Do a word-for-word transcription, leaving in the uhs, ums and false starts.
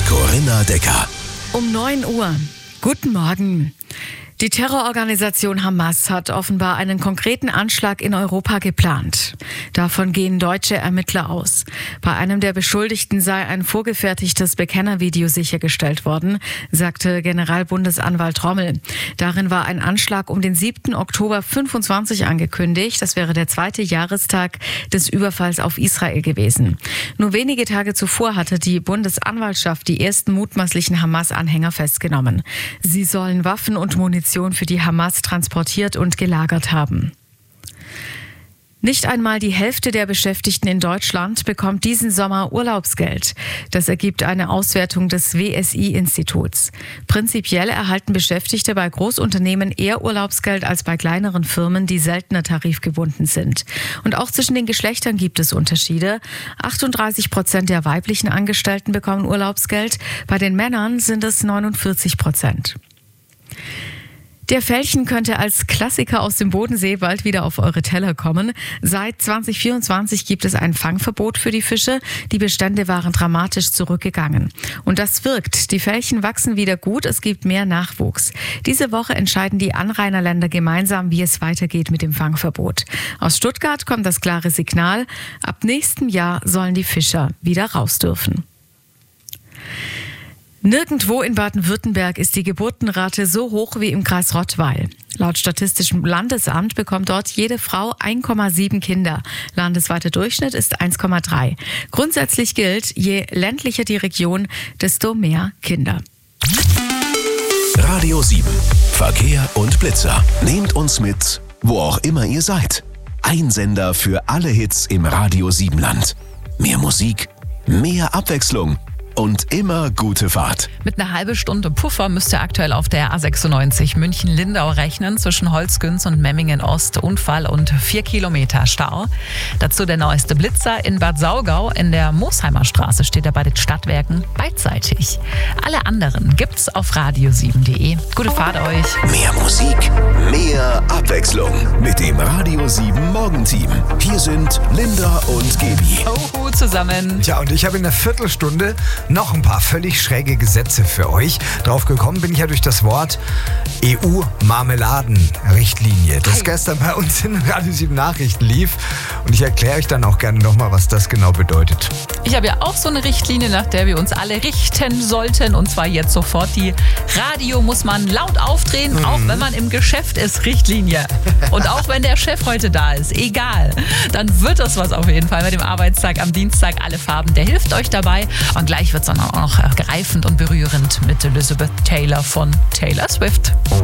Corinna Decker. Um neun Uhr. Guten Morgen. Die Terrororganisation Hamas hat offenbar einen konkreten Anschlag in Europa geplant. Davon gehen deutsche Ermittler aus. Bei einem der Beschuldigten sei ein vorgefertigtes Bekennervideo sichergestellt worden, sagte Generalbundesanwalt Rommel. Darin war ein Anschlag um den siebten Oktober fünfundzwanzig angekündigt. Das wäre der zweite Jahrestag des Überfalls auf Israel gewesen. Nur wenige Tage zuvor hatte die Bundesanwaltschaft die ersten mutmaßlichen Hamas-Anhänger festgenommen. Sie sollen Waffen und Munition für die Hamas transportiert und gelagert haben. Nicht einmal die Hälfte der Beschäftigten in Deutschland bekommt diesen Sommer Urlaubsgeld. Das ergibt eine Auswertung des W S I-Instituts. Prinzipiell erhalten Beschäftigte bei Großunternehmen eher Urlaubsgeld als bei kleineren Firmen, die seltener tarifgebunden sind. Und auch zwischen den Geschlechtern gibt es Unterschiede. achtunddreißig Prozent der weiblichen Angestellten bekommen Urlaubsgeld. Bei den Männern sind es neunundvierzig Prozent. Der Felchen könnte als Klassiker aus dem Bodensee bald wieder auf eure Teller kommen. Seit zwanzig vierundzwanzig gibt es ein Fangverbot für die Fische. Die Bestände waren dramatisch zurückgegangen. Und das wirkt. Die Felchen wachsen wieder gut, es gibt mehr Nachwuchs. Diese Woche entscheiden die Anrainerländer gemeinsam, wie es weitergeht mit dem Fangverbot. Aus Stuttgart kommt das klare Signal: Ab nächstem Jahr sollen die Fischer wieder raus dürfen. Nirgendwo in Baden-Württemberg ist die Geburtenrate so hoch wie im Kreis Rottweil. Laut Statistischem Landesamt bekommt dort jede Frau eins Komma sieben Kinder. Landesweiter Durchschnitt ist eins Komma drei. Grundsätzlich gilt, je ländlicher die Region, desto mehr Kinder. Radio sieben. Verkehr und Blitzer. Nehmt uns mit, wo auch immer ihr seid. Ein Sender für alle Hits im Radio sieben Land. Mehr Musik, mehr Abwechslung und immer gute Fahrt. Mit einer halben Stunde Puffer müsst ihr aktuell auf der A sechsundneunzig München-Lindau rechnen, zwischen Holzgünz und Memmingen-Ost. Unfall und vier Kilometer Stau. Dazu der neueste Blitzer in Bad Saugau. In der Moosheimer Straße steht er bei den Stadtwerken beidseitig. Alle anderen gibt's auf radio sieben punkt de. Gute Fahrt euch. Mehr Musik, mehr Abwechslung mit dem Radio sieben Morgenteam. Hier sind Linda und Gaby. Oh, zusammen. Tja, und ich habe in einer Viertelstunde noch ein paar völlig schräge Gesetze für euch. Drauf gekommen bin ich ja durch das Wort E U-Marmeladen-Richtlinie, das gestern bei uns in Radio sieben Nachrichten lief. Und ich erkläre euch dann auch gerne nochmal, was das genau bedeutet. Ich habe ja auch so eine Richtlinie, nach der wir uns alle richten sollten. Und zwar jetzt sofort. Die Radio muss man laut aufdrehen, mhm. auch wenn man im Geschäft ist. Richtlinie. Und auch wenn der Chef heute da ist. Egal. Dann wird das was auf jeden Fall mit dem Arbeitstag am Dienstag. Alle Farben. Der hilft euch dabei. Und gleich wird es dann auch noch greifend und berührend mit Elizabeth Taylor von Taylor Swift.